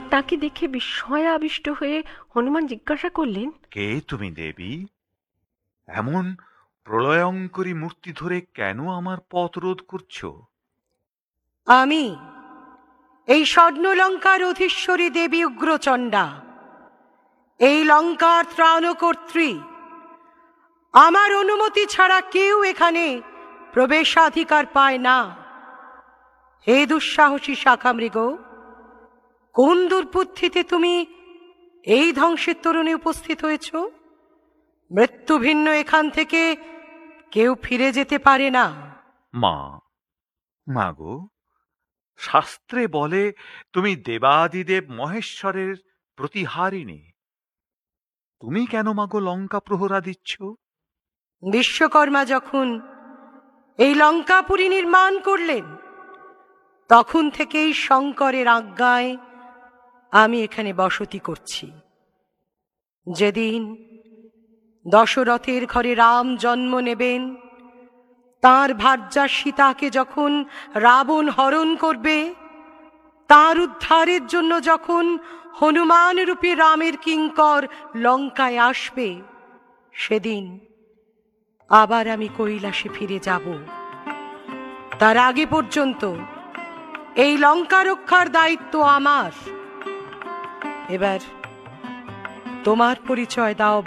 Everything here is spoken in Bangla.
তাকে দেখে বিস্ময়ে আবিষ্ট হয়ে হনুমান জিজ্ঞাসা করলেন, কে তুমি দেবী? এমন প্রলয়ঙ্করী মূর্তি ধরে কেন আমার পথ রোধ করছো? আমি এই স্বর্ণলঙ্কার অধীশ্বরী দেবী উগ্রচণ্ডা, এই লঙ্কার ত্রাণকর্ত্রী। আমার অনুমতি ছাড়া কেউ এখানে প্রবেশাধিকার পায় না। হে দুঃসাহসী শাখামৃগ, কোন দুর্বুদ্ধিতে তুমি এই ধ্বংসের তরুণে উপস্থিত হয়েছ? মৃত্যু ভিন্ন এখান থেকে কেউ ফিরে যেতে পারে না। মা গো, শাস্ত্রে বলে তুমি দেবাদিদেব মহেশ্বরের প্রতিহারিণী। তুমি কেন মাগো লঙ্কা প্রহরা দিচ্ছ? বিশ্বকর্মা যখন এই লঙ্কাপুরী নির্মাণ করলেন, তখন থেকেই শঙ্করের আজ্ঞায় আমি এখানে বসতি করছি। যেদিন দশরথের ঘরে রাম জন্ম নেবেন, তাঁর ভার্যা সীতাকে যখন রাবণ হরণ করবে, তার উদ্ধারের জন্য যখন হনুমান রূপে রামের কিঙ্কর লঙ্কায় আসবে, সেদিন আবার আমি কৈলাসে ফিরে যাব। তার আগে পর্যন্ত এই লঙ্কা রক্ষার দায়িত্ব আমার। এবার তোমার পরিচয় দাও